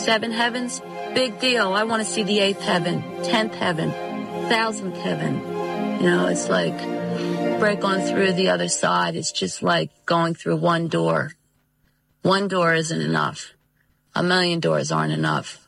7 heavens, big deal. I want to see the 8th heaven, 10th heaven, 1000th heaven. You know, it's like break on through the other side. It's just like going through one door. One door isn't enough. 1,000,000 doors aren't enough.